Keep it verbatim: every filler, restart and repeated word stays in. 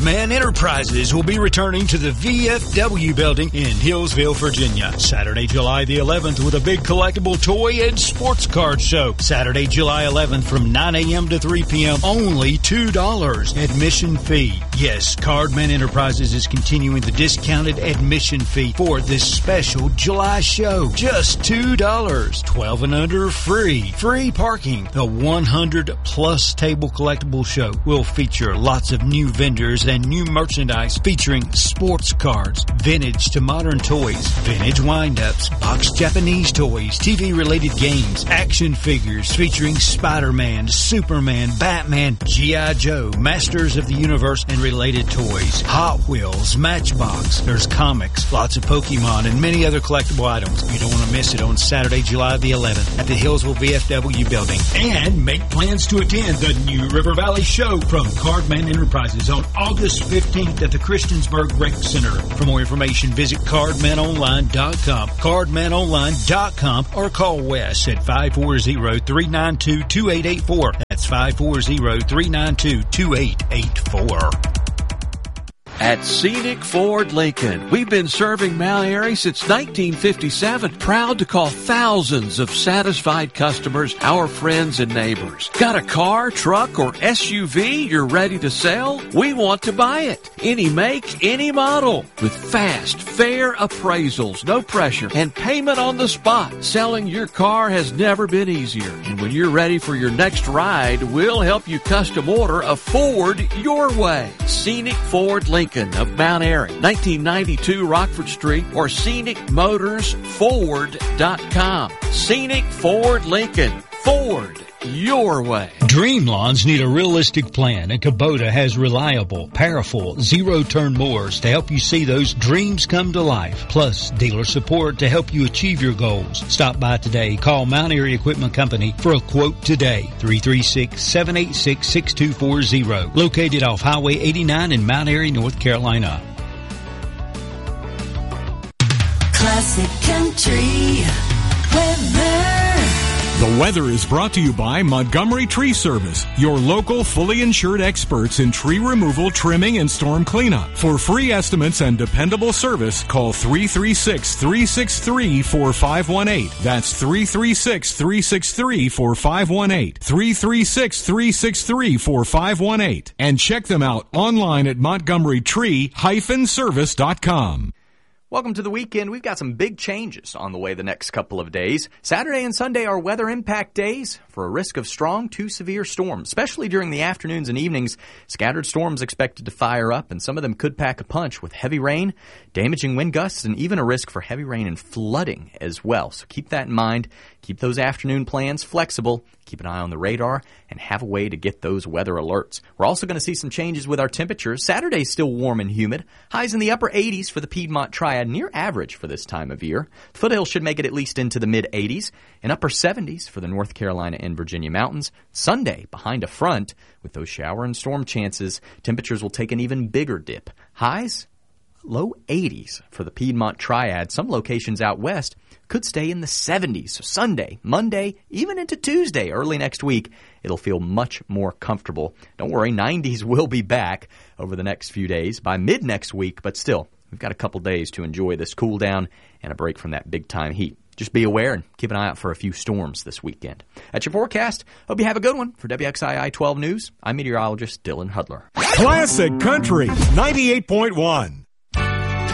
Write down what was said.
Cardman Enterprises will be returning to the V F W building in Hillsville, Virginia. Saturday, July the eleventh with a big collectible toy and sports card show. Saturday, July eleventh from nine a.m. to three p.m. Only two dollars admission fee. Yes, Cardman Enterprises is continuing the discounted admission fee for this special July show. Just two dollars. twelve and under free. Free parking. The one hundred plus table collectible show will feature lots of new vendors and new merchandise featuring sports cards, vintage to modern toys, vintage wind-ups, boxed Japanese toys, T V-related games, action figures featuring Spider-Man, Superman, Batman, G I. Joe, Masters of the Universe, and related toys, Hot Wheels, Matchbox. There's comics, lots of Pokemon, and many other collectible items. You don't want to miss it on Saturday, July the eleventh at the Hillsville V F W building. And make plans to attend the New River Valley Show from Cardman Enterprises on August fifteenth at the Christiansburg Rec Center. For more information, visit cardman online dot com, cardman online dot com, or call Wes at five four zero, three nine two, two eight eight four. That's five four zero, three nine two, two eight eight four. At Scenic Ford Lincoln, we've been serving Mount Airy since nineteen fifty-seven. Proud to call thousands of satisfied customers our friends and neighbors. Got a car, truck, or S U V you're ready to sell? We want to buy it. Any make, any model. With fast, fair appraisals, no pressure, and payment on the spot. Selling your car has never been easier. And when you're ready for your next ride, we'll help you custom order a Ford your way. Scenic Ford Lincoln of Mount Airy, nineteen ninety-two Rockford Street, or scenic motors ford dot com. Scenic Ford Lincoln. Ford your way. Dream lawns need a realistic plan, and Kubota has reliable, powerful, zero-turn mowers to help you see those dreams come to life. Plus, dealer support to help you achieve your goals. Stop by today. Call Mount Airy Equipment Company for a quote today. three three six, seven eight six, six two four zero. Located off Highway eighty-nine in Mount Airy, North Carolina. Classic Country Weather. The weather is brought to you by Montgomery Tree Service, your local fully insured experts in tree removal, trimming, and storm cleanup. For free estimates and dependable service, call three three six, three six three, four five one eight. That's three three six, three six three, four five one eight. three three six, three six three, four five one eight. And check them out online at montgomery tree dash service dot com. Welcome to the weekend. We've got some big changes on the way the next couple of days. Saturday and Sunday are weather impact days for a risk of strong to severe storms, especially during the afternoons and evenings. Scattered storms expected to fire up, and some of them could pack a punch with heavy rain, damaging wind gusts, and even a risk for heavy rain and flooding as well. So keep that in mind. Keep those afternoon plans flexible. Keep an eye on the radar and have a way to get those weather alerts. We're also going to see some changes with our temperatures. Saturday's still warm and humid. Highs in the upper eighties for the Piedmont Triad, near average for this time of year. The foothills should make it at least into the mid-eighties, and upper seventies for the North Carolina and Virginia mountains. Sunday, behind a front, with those shower and storm chances, temperatures will take an even bigger dip. Highs, low eighties for the Piedmont Triad. Some locations out west could stay in the seventies. So Sunday, Monday, even into Tuesday, early next week, it'll feel much more comfortable. Don't worry, nineties will be back over the next few days by mid next week, but still, we've got a couple days to enjoy this cool down and a break from that big-time heat. Just be aware and keep an eye out for a few storms this weekend. That's your forecast. Hope you have a good one. For W X I I twelve News, I'm meteorologist Dylan Hudler. Classic Country ninety-eight point one.